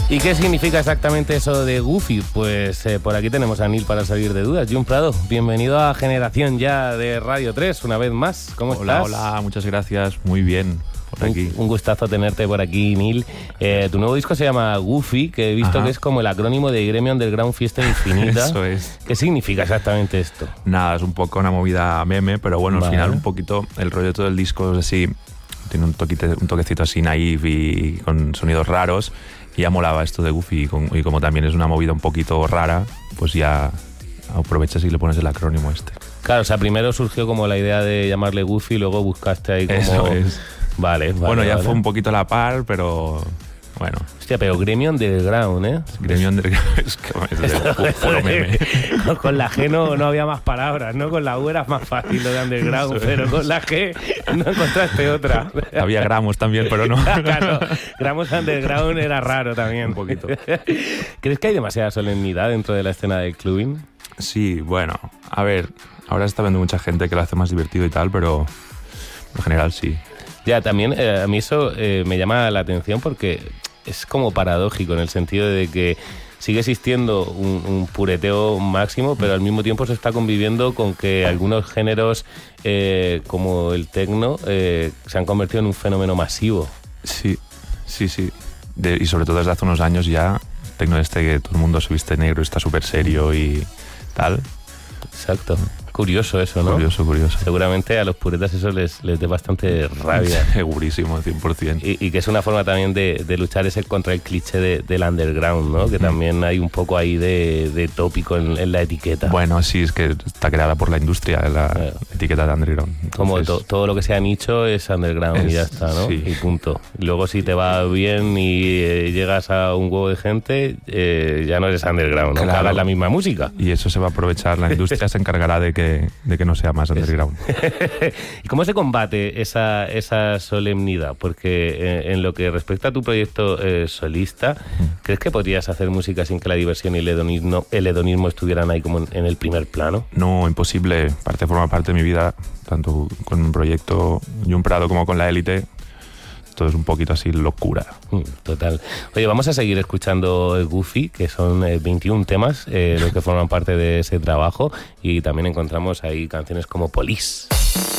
¿Y qué significa exactamente eso de Goofy? Pues por aquí tenemos a Neil para salir de dudas. Jun Prado, bienvenido a Generación Ya de Radio 3, una vez más. ¿Cómo estás? Hola, muchas gracias. Muy bien, por aquí. Un gustazo tenerte por aquí, Neil. Tu nuevo disco se llama Goofy, que he visto que es como el acrónimo de Gremio Underground Fiesta Infinita. Eso es. ¿Qué significa exactamente esto? Nada, es un poco una movida meme, pero bueno, al final un poquito el rollo de todo el disco es así, tiene un toquecito así naif y con sonidos raros. Y ya molaba esto de Goofy y como también es una movida un poquito rara, pues ya aprovechas y le pones el acrónimo este. Claro, o sea, primero surgió como la idea de llamarle Goofy y luego buscaste ahí como... Eso es. Vale. Bueno, ya fue un poquito a la par, pero bueno. Hostia, pero Gremio Underground, ¿eh? Gremio Underground es que es puro meme. Con la G no había más palabras, ¿no? Con la U era más fácil lo de Underground, Eso pero es. con la G no encontraste otra. Había gramos también, pero no. Claro, Gramos Underground era raro también. Un poquito. ¿Crees que hay demasiada solemnidad dentro de la escena del clubbing? Sí, bueno, a ver, ahora está viendo mucha gente que lo hace más divertido y tal, pero en general sí. Ya, también a mí eso me llama la atención porque es como paradójico en el sentido de que sigue existiendo un pureteo máximo, pero al mismo tiempo se está conviviendo con que algunos géneros como el techno se han convertido en un fenómeno masivo. Sí. Y sobre todo desde hace unos años ya, techno que todo el mundo se viste negro, está súper serio y tal. Exacto. Curioso eso, ¿no? Curioso. Seguramente a los puretas eso les dé bastante rabia. Segurísimo, 100%. Y que es una forma también de luchar contra el cliché del underground, ¿no? Que también hay un poco ahí de tópico en la etiqueta. Bueno, sí, es que está creada por la industria, la etiqueta de underground. Entonces, como todo lo que sea nicho es underground y ya está, ¿no? Sí. Y punto. Luego si te va bien y llegas a un huevo de gente, ya no eres underground, ¿no? Claro. Que hagas la misma música. Y eso se va a aprovechar, la industria se encargará de que no sea más underground. ¿Y cómo se combate esa solemnidad? Porque en lo que respecta a tu proyecto solista, ¿crees que podrías hacer música sin que la diversión y el hedonismo estuvieran ahí como en el primer plano? No, imposible. Forma parte de mi vida, tanto con un proyecto Jun Prado como con la Élite. Todo es un poquito así locura. Total. Oye, vamos a seguir escuchando Goofy, que son 21 temas los que forman parte de ese trabajo, y también encontramos ahí canciones como Police.